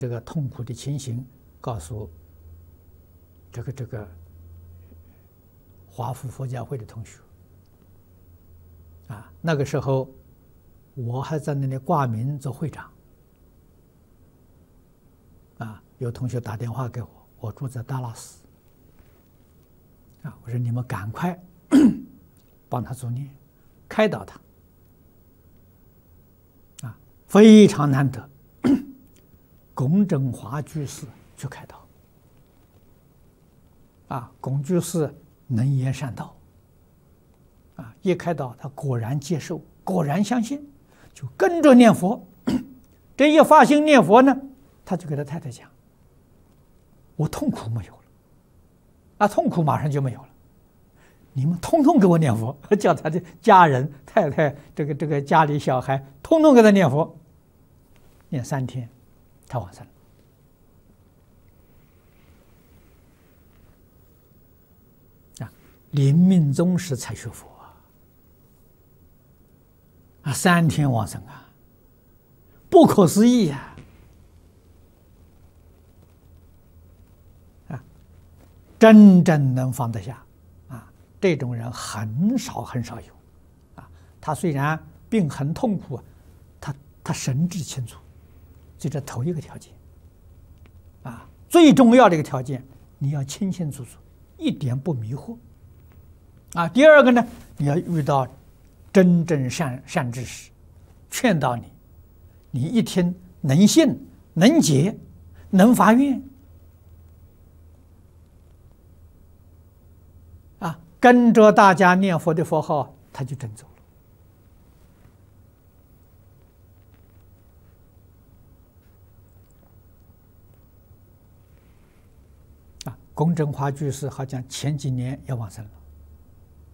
这个痛苦的情形，告诉这个华府佛教会的同学啊，那个时候我还在那里挂名做会长啊，有同学打电话给我，我住在达拉斯啊，我说你们赶快帮他助念，开导他啊，非常难得。龚正华居士去开导啊，龚居士能言善道啊，一开导他果然接受，果然相信，就跟着念佛。这一发心念佛呢，他就给他太太讲：“我痛苦没有了，啊，痛苦马上就没有了。你们通通给我念佛，叫他的家人、太太、这个家里小孩，通通给他念佛，念3天。”他往生啊！临命终时才学佛啊！3天往生啊，不可思议呀！啊，真正能放得下啊，这种人很少很少有啊。他虽然病很痛苦，他神志清楚。这是头一个条件，啊，最重要的一个条件，你要清清楚楚，一点不迷惑，啊，第二个呢，你要遇到真正善知识，劝导你，你一听能信、能解、能发愿，啊，跟着大家念佛的佛号，他就真走了。龚正华居士好像前几年也往生了。